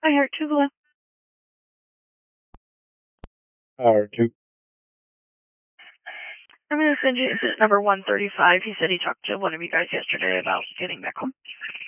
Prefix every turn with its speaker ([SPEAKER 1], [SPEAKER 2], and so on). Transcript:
[SPEAKER 1] I heard Tugula.
[SPEAKER 2] R2.
[SPEAKER 1] I'm going to send you incident number 135. He said he talked to one of you guys yesterday about getting back home.